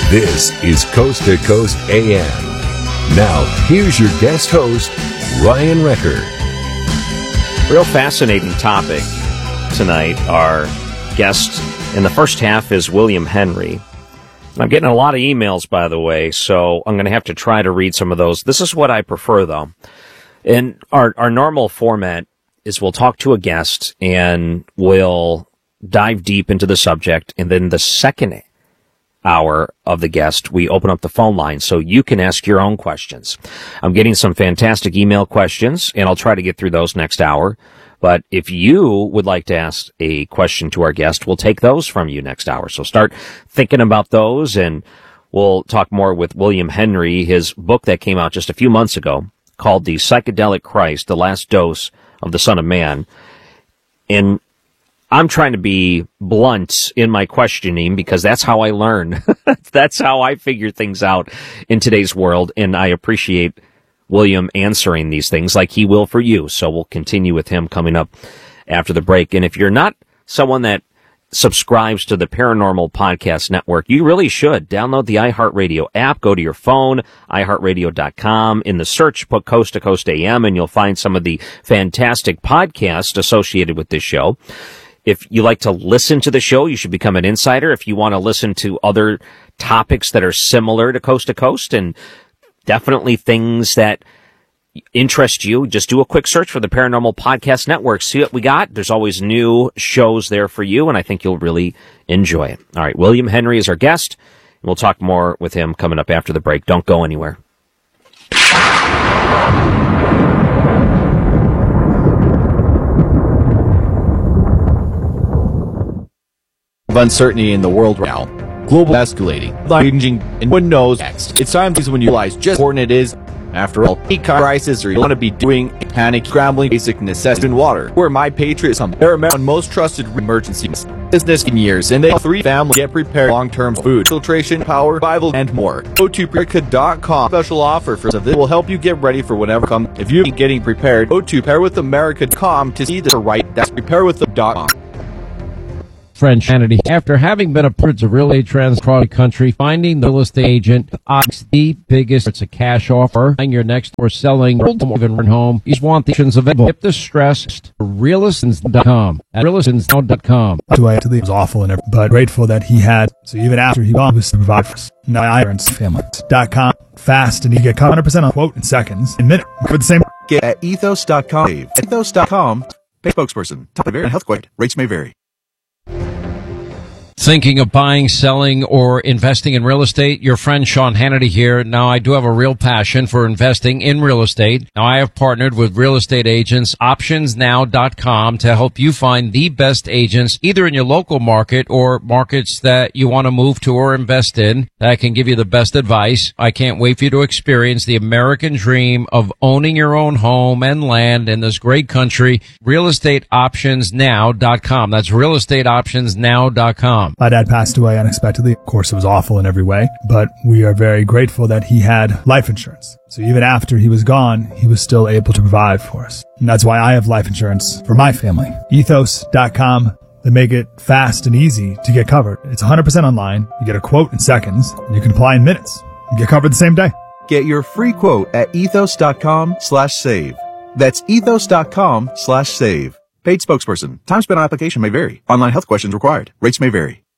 This is Coast to Coast AM. Now, here's your guest host, Ryan Recker. Real fascinating topic tonight. Our guest in the first half is William Henry. I'm getting a lot of emails, by the way, so I'm going to have to try to read some of those. This is what I prefer, though. And our normal format is we'll talk to a guest and we'll dive deep into the subject, and then the second hour of the guest, we open up the phone line so you can ask your own questions. I'm getting some fantastic email questions, and I'll try to get through those next hour. But if you would like to ask a question to our guest, we'll take those from you next hour. So start thinking about those, and we'll talk more with William Henry, his book that came out just a few months ago called The Psychedelic Christ, The Last Dose of the Son of Man. And I'm trying to be blunt in my questioning because that's how I learn. That's how I figure things out in today's world, and I appreciate William answering these things like he will for you. So we'll continue with him coming up after the break. And if you're not someone that subscribes to the Paranormal Podcast Network, you really should. Download the iHeartRadio app, go to your phone, iHeartRadio.com. In the search, put Coast to Coast AM, and you'll find some of the fantastic podcasts associated with this show. If you like to listen to the show, you should become an insider. If you want to listen to other topics that are similar to Coast, and definitely things that interest you, just do a quick search for the Paranormal Podcast Network. See what we got. There's always new shows there for you, and I think you'll really enjoy it. All right, William Henry is our guest, and we'll talk more with him coming up after the break. Don't go anywhere. Of uncertainty in the world now. Global escalating, changing, and one knows next. It's times when you realize just how important it is. After all, any crisis or you want to be doing panic, scrambling, basic necessities in water. Where My Patriot is their most trusted emergency business in years, and they help 3 families get prepared long-term food, filtration, power, Bible, and more. Go to Preparedwith.com. Special offer for this will help you get ready for whatever comes. If you're getting prepared, go to Preparedwithamerica.com to see the right. That's Preparedwith.com. French Hannity. After having been a part of real estate trends across the country, finding the real estate agent is the biggest. It's a cash offer. Buying your next or selling or even rent home. You want the options available. Get the stress. Realistance.com. At realistance.com. It was awful and everything, but grateful that he had. So even after he gone, he was survived for us. Now ironsfamily.com. Fast and you get 100% on quote in seconds. In minutes. For the same. Get at ethos.com. Ethos.com. Pay spokesperson. Top of and health quote. Rates may vary. Thinking of buying, selling, or investing in real estate? Your friend Sean Hannity here. Now, I do have a real passion for investing in real estate. Now, I have partnered with real estate agents, optionsnow.com, to help you find the best agents, either in your local market or markets that you want to move to or invest in, that can give you the best advice. I can't wait for you to experience the American dream of owning your own home and land in this great country. Realestateoptionsnow.com. That's realestateoptionsnow.com. My dad passed away unexpectedly. Of course, it was awful in every way, but we are very grateful that he had life insurance. So even after he was gone, he was still able to provide for us. And that's why I have life insurance for my family. Ethos.com. They make it fast and easy to get covered. It's 100% online. You get a quote in seconds, and you can apply in minutes. You get covered the same day. Get your free quote at ethos.com/save. That's ethos.com/save. Paid spokesperson. Time spent on application may vary. Online health questions required. Rates may vary.